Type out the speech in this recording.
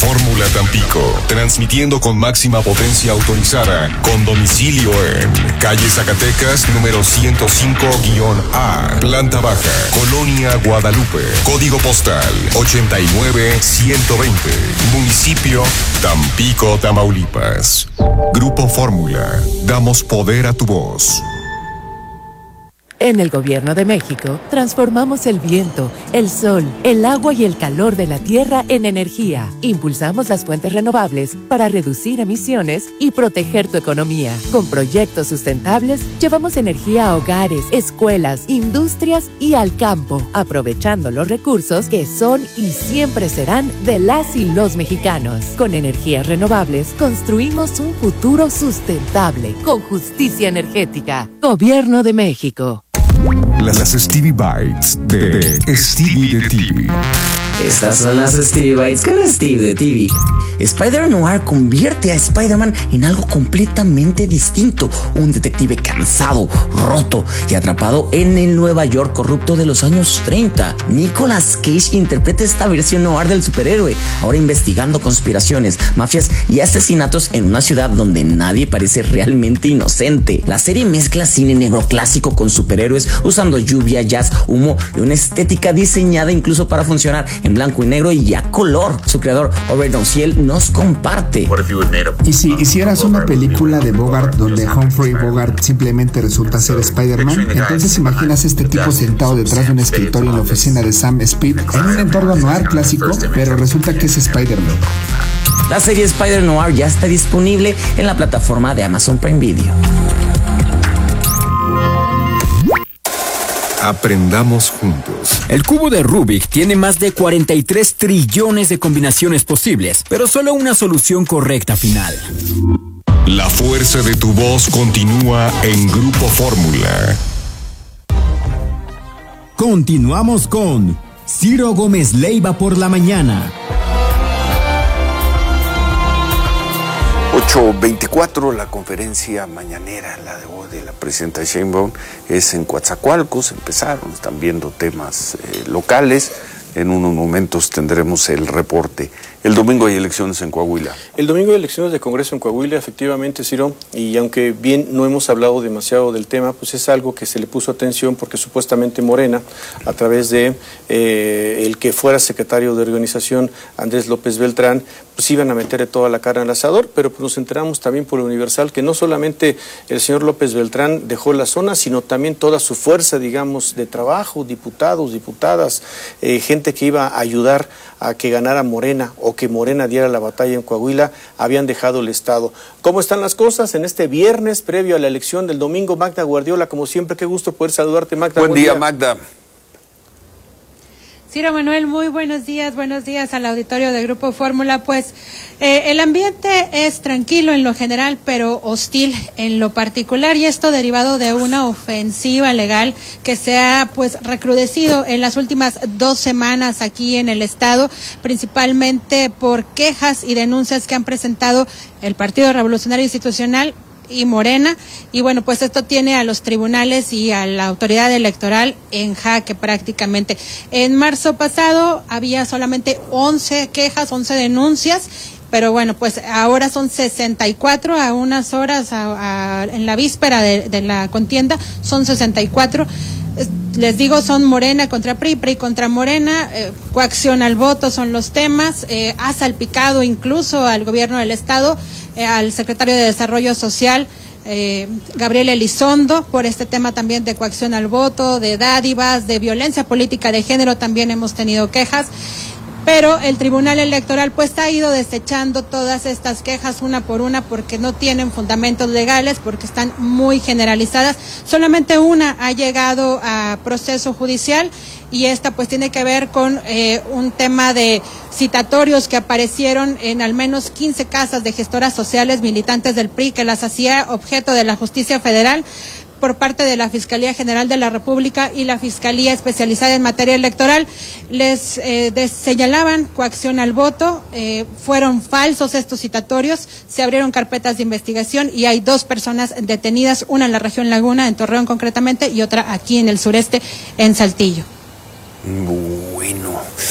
Fórmula Tampico, transmitiendo con máxima potencia autorizada, con domicilio en calle Zacatecas, número 105-A, planta baja, Colonia Guadalupe, código postal 89120, municipio Tampico, Tamaulipas. Grupo Fórmula, damos poder a tu voz. En el Gobierno de México, transformamos el viento, el sol, el agua y el calor de la tierra en energía. Impulsamos las fuentes renovables para reducir emisiones y proteger tu economía. Con proyectos sustentables, llevamos energía a hogares, escuelas, industrias y al campo, aprovechando los recursos que son y siempre serán de las y los mexicanos. Con energías renovables, construimos un futuro sustentable, con justicia energética. Gobierno de México. Las Stevie Bites de Stevie de TV. Estas son las Stevie Bites con Steve de TV. Spider-Noir convierte a Spider-Man en algo completamente distinto. Un detective cansado, roto y atrapado en el Nueva York corrupto de los años 30. Nicolas Cage interpreta esta versión noir del superhéroe, ahora investigando conspiraciones, mafias y asesinatos en una ciudad donde nadie parece realmente inocente. La serie mezcla cine negro clásico con superhéroes, usando lluvia, jazz, humo y una estética diseñada incluso para funcionar en blanco y negro y a color. Su creador, Robert Donciel, nos comparte. Y si hicieras una película de Bogart donde Humphrey Bogart simplemente resulta ser Spider-Man, entonces imaginas este tipo sentado detrás de un escritorio en la oficina de Sam Speed en un entorno noir clásico, pero resulta que es Spider-Man. La serie Spider-Noir ya está disponible en la plataforma de Amazon Prime Video. Aprendamos juntos. El cubo de Rubik tiene más de 43 trillones de combinaciones posibles, pero solo una solución correcta final. La fuerza de tu voz continúa en Grupo Fórmula. Continuamos con Ciro Gómez Leiva por la mañana. 8:24, la conferencia mañanera, la de hoy de la presidenta Sheinbaum, es en Coatzacoalcos. Están viendo temas locales. En unos momentos tendremos el reporte. El domingo hay elecciones en Coahuila. El domingo hay elecciones de Congreso en Coahuila, efectivamente, Ciro, y aunque bien no hemos hablado demasiado del tema, pues es algo que se le puso atención porque supuestamente Morena, a través de el que fuera secretario de organización, Andrés López Beltrán, pues iban a meterle toda la carne al asador, pero pues nos enteramos también por el Universal que no solamente el señor López Beltrán dejó la zona, sino también toda su fuerza, digamos, de trabajo, diputados, diputadas, gente que iba a ayudar a que ganara Morena o que Morena diera la batalla en Coahuila, habían dejado el Estado. ¿Cómo están las cosas en este viernes previo a la elección del domingo? Magda Guardiola, como siempre, qué gusto poder saludarte, Magda. Buen día, Magda. Ciro Manuel, muy buenos días al auditorio de Grupo Fórmula. Pues el ambiente es tranquilo en lo general, pero hostil en lo particular, y esto derivado de una ofensiva legal que se ha pues recrudecido en las últimas 2 semanas aquí en el estado, principalmente por quejas y denuncias que han presentado el Partido Revolucionario Institucional y Morena, y bueno, pues esto tiene a los tribunales y a la autoridad electoral en jaque prácticamente. En marzo pasado había solamente 11 quejas, 11 denuncias, pero bueno, pues ahora son 64 a unas horas, en la víspera de la contienda, son 64. Les digo, son Morena contra PRI, PRI contra Morena, coacción al voto son los temas, ha salpicado incluso al gobierno del estado, al secretario de Desarrollo Social, Gabriel Elizondo, por este tema también de coacción al voto, de dádivas, de violencia política de género, también hemos tenido quejas. Pero el Tribunal Electoral pues ha ido desechando todas estas quejas una por una porque no tienen fundamentos legales, porque están muy generalizadas. Solamente una ha llegado a proceso judicial y esta pues tiene que ver con un tema de citatorios que aparecieron en al menos 15 casas de gestoras sociales militantes del PRI que las hacía objeto de la justicia federal por parte de la Fiscalía General de la República y la Fiscalía Especializada en Materia Electoral. Les señalaban coacción al voto, fueron falsos estos citatorios, se abrieron carpetas de investigación y hay 2 personas detenidas, una en la región Laguna, en Torreón concretamente, y otra aquí en el sureste, en Saltillo. Bueno.